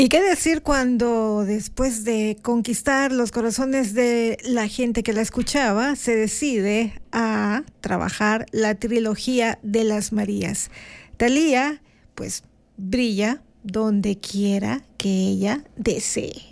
¿Y qué decir cuando después de conquistar los corazones de la gente que la escuchaba, se decide a trabajar la trilogía de las Marías? Thalía, pues, brilla donde quiera que ella desee.